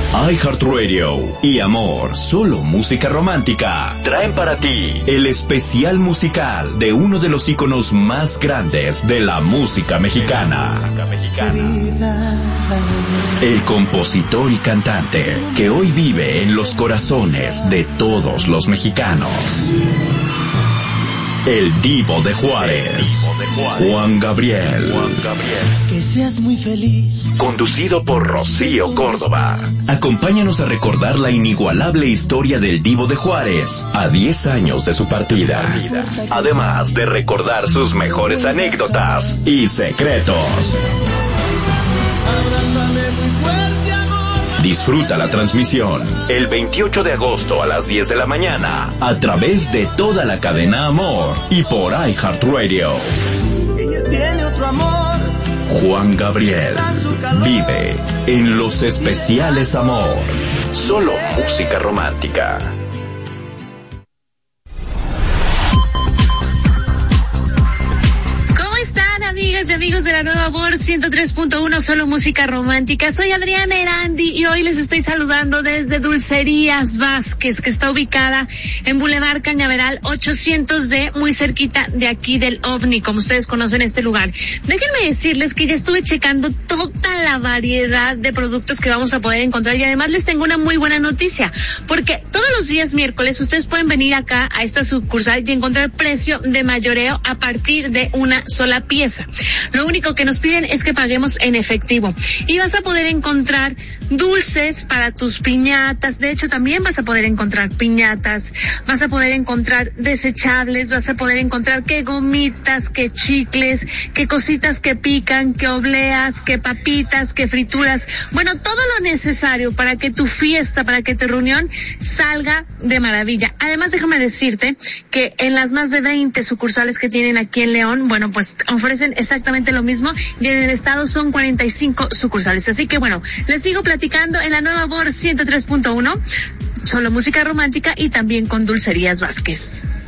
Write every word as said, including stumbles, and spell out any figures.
iHeartRadio y Amor, solo música romántica, traen para ti el especial musical de uno de los íconos más grandes de la música mexicana. El compositor y cantante que hoy vive en los corazones de todos los mexicanos. El Divo de Juárez, Juan Gabriel. Que seas muy feliz. Conducido por Rocío Córdoba. Acompáñanos a recordar la inigualable historia del Divo de Juárez a diez años de su partida. Además de recordar sus mejores anécdotas y secretos. Disfruta la transmisión el veintiocho de agosto a las diez de la mañana a través de toda la cadena Amor y por iHeartRadio. Ella tiene otro amor. Juan Gabriel vive en los especiales Amor. Solo música romántica. Amigas y amigos de la nueva Amor ciento tres punto uno, solo música romántica. Soy Adriana Erandi y hoy les estoy saludando desde Dulcerías Vázquez, que está ubicada en Boulevard Cañaveral ochocientos D, muy cerquita de aquí del OVNI, como ustedes conocen este lugar. Déjenme decirles que ya estuve checando toda la variedad de productos que vamos a poder encontrar y además les tengo una muy buena noticia, porque todos los días miércoles ustedes pueden venir acá a esta sucursal y encontrar precio de mayoreo a partir de una sola pieza. Lo único que nos piden es que paguemos en efectivo y vas a poder encontrar dulces para tus piñatas. De hecho, también vas a poder encontrar piñatas, vas a poder encontrar desechables, vas a poder encontrar que gomitas, que chicles, que cositas que pican, que obleas, que papitas, que frituras. Bueno, todo lo necesario para que tu fiesta, para que tu reunión salga de maravilla. Además, déjame decirte que en las más de veinte sucursales que tienen aquí en León, bueno, pues ofrecen exactamente lo mismo y en el estado son cuarenta y cinco sucursales. Así que bueno, les sigo platicando en la nueva Amor ciento tres punto uno, solo música romántica y también con Dulcerías Vázquez.